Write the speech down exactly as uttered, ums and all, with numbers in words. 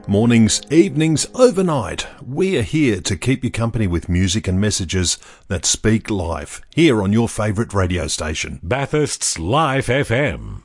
Mornings, evenings, overnight, we are here to keep you company with music and messages that speak life, here on your favourite radio station. Bathurst's Life F M.